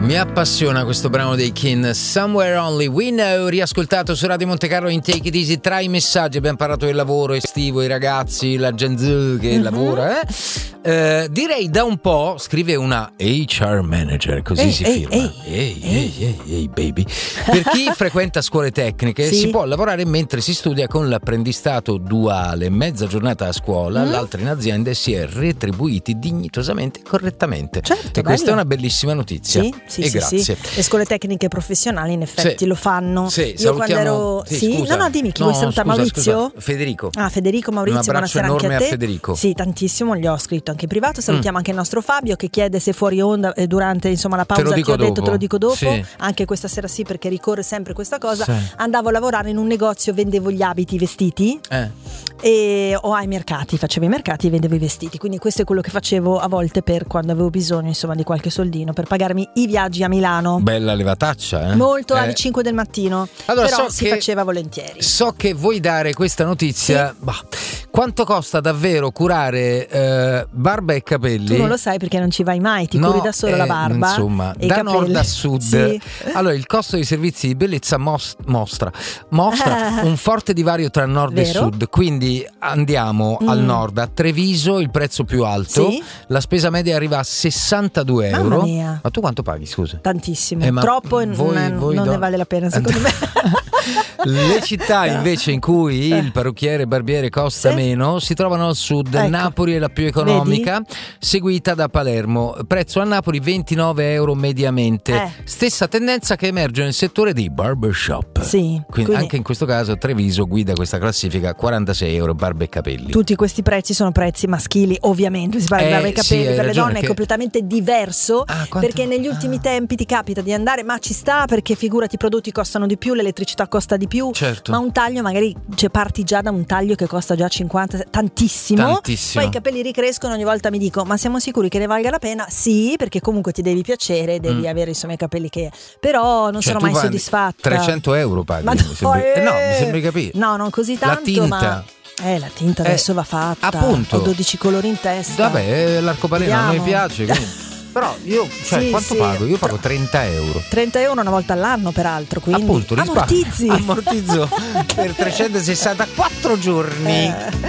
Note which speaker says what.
Speaker 1: Mi appassiona questo brano dei Kin, Somewhere Only We Know, riascoltato su Radio Monte Carlo in Take It Easy. Tra i messaggi abbiamo parlato del lavoro estivo, i ragazzi, la Gen Z che lavora. Direi da un po', scrive una HR manager, così si firma. Ehi, baby. Per chi frequenta scuole tecniche si può lavorare mentre si studia con l'apprendistato duale, mezza giornata a scuola, l'altra in azienda e si è retribuiti dignitosamente e correttamente.
Speaker 2: Certo,
Speaker 1: e questa è una bellissima notizia.
Speaker 2: Sì, grazie. Le scuole tecniche professionali in effetti lo fanno.
Speaker 1: Sì,
Speaker 2: io quando ero no, dimmi chi vuoi salutare. Maurizio?
Speaker 1: Federico.
Speaker 2: Federico, Maurizio,
Speaker 1: un abbraccio
Speaker 2: buonasera anche a te.
Speaker 1: Federico.
Speaker 2: Sì, tantissimo, gli ho scritto anche in privato. Salutiamo anche il nostro Fabio che chiede se fuori onda durante la pausa ti ho detto, te lo dico dopo.
Speaker 1: Sì.
Speaker 2: Anche questa sera sì, perché ricorre sempre questa cosa. Andavo a lavorare in un negozio, vendevo gli abiti, i vestiti o ai mercati, facevo i mercati e vendevo i vestiti, quindi questo è quello che facevo a volte per quando avevo bisogno di qualche soldino per pagarmi i viaggi a Milano.
Speaker 1: Bella levataccia,
Speaker 2: molto alle 5 del mattino.
Speaker 1: Allora,
Speaker 2: però si faceva volentieri.
Speaker 1: So che vuoi dare questa notizia. Quanto costa davvero curare barba e capelli?
Speaker 2: Tu non lo sai perché non ci vai mai, ti curi da solo la barba,
Speaker 1: insomma,
Speaker 2: e i
Speaker 1: da
Speaker 2: capelli.
Speaker 1: Nord a Sud. Allora, il costo dei servizi di bellezza mostra un forte divario tra Nord e Sud, quindi andiamo al Nord, a Treviso il prezzo più alto, la spesa media arriva a 62 euro.
Speaker 2: Mamma mia.
Speaker 1: Ma tu quanto paghi, scusa?
Speaker 2: Tantissimo, troppo e non ne vale la pena secondo me.
Speaker 1: Le città invece in cui il parrucchiere e barbiere costa meno si trovano al sud. Napoli è la più economica, seguita da Palermo. Prezzo a Napoli 29 euro mediamente. Stessa tendenza che emerge nel settore dei barbershop. Quindi anche in questo caso Treviso guida questa classifica, 46 euro barba e capelli.
Speaker 2: Tutti questi prezzi sono prezzi maschili, ovviamente si parla di barba e capelli, per le donne è completamente diverso, perché negli ultimi tempi ti capita di andare, ma ci sta, perché figurati, i prodotti costano di più, l'elettricità costa di più, ma un taglio magari parti già da un taglio che costa già 50, tantissimo. Poi i capelli ricrescono, ogni volta mi dico ma siamo sicuri che ne valga la pena? Sì, perché comunque ti devi piacere, devi avere i capelli che, però non sono mai soddisfatta.
Speaker 1: 300 euro paghi, mi sembra di capire.
Speaker 2: No, non così tanto,
Speaker 1: la tinta.
Speaker 2: Ma la tinta adesso va fatta.
Speaker 1: Appunto.
Speaker 2: Ho 12 colori in testa.
Speaker 1: Vabbè, l'arcobaleno a noi piace, quindi. Però io quanto pago? Io pago 30 euro.
Speaker 2: 30 euro una volta all'anno, peraltro. Quindi
Speaker 1: appunto,
Speaker 2: ammortizzo
Speaker 1: per 364 giorni.